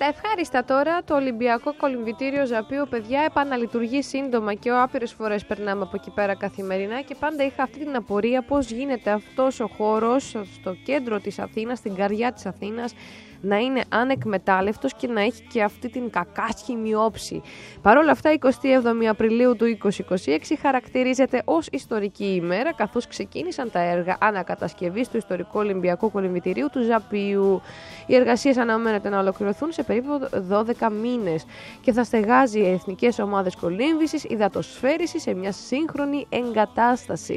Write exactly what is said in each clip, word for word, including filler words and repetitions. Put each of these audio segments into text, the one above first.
Στα ευχάριστα τώρα, το Ολυμπιακό Κολυμβητήριο Ζαπίου, παιδιά, επαναλειτουργεί σύντομα και άπειρες φορές περνάμε από εκεί πέρα καθημερινά και πάντα είχα αυτή την απορία πώς γίνεται αυτός ο χώρος στο κέντρο της Αθήνας, στην καρδιά της Αθήνας, να είναι ανεκμετάλλευτος και να έχει και αυτή την κακάσχημη όψη. Παρ' όλα αυτά, εικοστή έβδομη Απριλίου του είκοσι είκοσι έξι χαρακτηρίζεται ως ιστορική ημέρα, καθώς ξεκίνησαν τα έργα ανακατασκευής του ιστορικού Ολυμπιακού Κολυμβητηρίου του Ζαπίου. Οι εργασίες αναμένεται να ολοκληρωθούν σε περίπου δώδεκα μήνες και θα στεγάζει εθνικές ομάδες κολύμβησης, υδατοσφαίρισης σε μια σύγχρονη εγκατάσταση.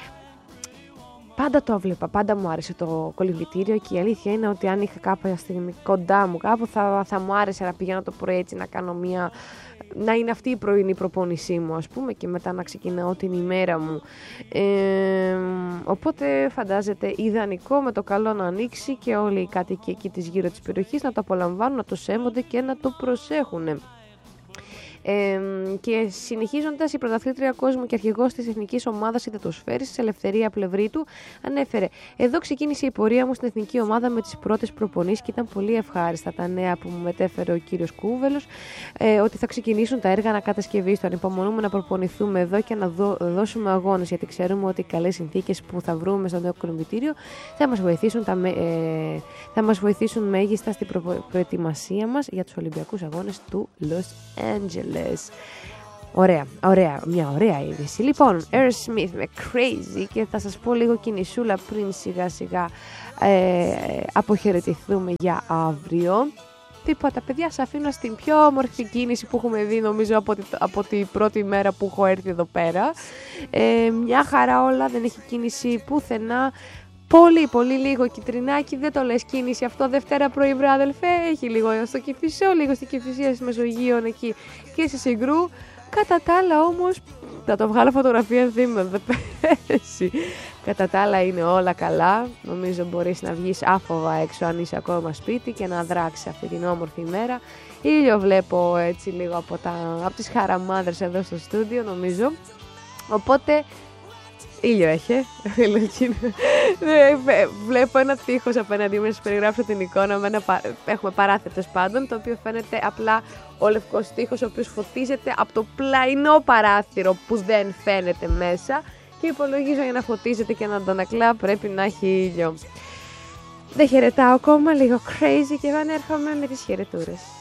Πάντα το έβλεπα, πάντα μου άρεσε το κολυμβητήριο και η αλήθεια είναι ότι αν είχα κάποια στιγμή κοντά μου κάπου θα, θα μου άρεσε να πηγαίνω το πρωί έτσι να κάνω μια, να είναι αυτή η πρωινή προπόνησή μου ας πούμε και μετά να ξεκινάω την ημέρα μου. Ε, οπότε φαντάζεται ιδανικό με το καλό να ανοίξει και όλοι οι κάτοικοι εκεί της γύρω της περιοχής να το απολαμβάνουν, να το σέβονται και να το προσέχουν. Ε, και συνεχίζοντας, η πρωταθλήτρια κόσμου και αρχηγός της Εθνικής Ομάδας Υδατοσφαίρισης, Ελευθερία Πλευρίτου, ανέφερε: Εδώ ξεκίνησε η πορεία μου στην Εθνική Ομάδα με τις πρώτες προπονήσεις και ήταν πολύ ευχάριστα τα νέα που μου μετέφερε ο κύριος Κούβελος, ε, ότι θα ξεκινήσουν τα έργα ανακατασκευής του. Ανυπομονούμε να προπονηθούμε εδώ και να δω, δώσουμε αγώνες, γιατί ξέρουμε ότι οι καλές συνθήκες που θα βρούμε στο νέο κολυμβητήριο θα μας βοηθήσουν, τα, ε, θα μας βοηθήσουν μέγιστα στην προ, προετοιμασία μας για τους Ολυμπιακούς Αγώνες του Los Angeles. Ωραία, ωραία, μια ωραία είδηση. Λοιπόν, Aerosmith με Crazy και θα σας πω λίγο κινησούλα πριν σιγά σιγά ε, αποχαιρετηθούμε για αύριο. Τίποτα, παιδιά, σας αφήνω στην πιο όμορφη κίνηση που έχουμε δει νομίζω από, τη, από την πρώτη μέρα που έχω έρθει εδώ πέρα. Ε, μια χαρά όλα, δεν έχει κίνηση πουθενά. Πολύ, πολύ λίγο κυτρινάκι, δεν το λες κίνηση αυτό Δευτέρα πρωί, βρε αδελφέ, έχει λίγο στο Κηφισό, λίγο στην Κηφισία, στη Μεσογείων εκεί και στη Συγκρού. Κατά τα άλλα όμως, θα το βγάλω φωτογραφία θύμα, δεν πέσει. Κατά τα άλλα είναι όλα καλά, νομίζω μπορείς να βγεις άφοβα έξω αν είσαι ακόμα σπίτι και να δράξεις αυτή την όμορφη ημέρα. Ήλιο βλέπω έτσι λίγο από, τα, από τις χαραμάδρες εδώ στο στούντιο νομίζω, οπότε... Ήλιο έχει, βλέπω ένα τείχος απέναντί μου, να σας περιγράψω την εικόνα με ένα, έχουμε παράθετος πάντων, το οποίο φαίνεται απλά ο λευκός τείχος, ο οποίος φωτίζεται από το πλαϊνό παράθυρο που δεν φαίνεται μέσα και υπολογίζω για να φωτίζεται και να αντανακλά πρέπει να έχει ήλιο. Δεν χαιρετάω ακόμα, λίγο crazy και εγώ έρχομαι με τις χαιρετούρες.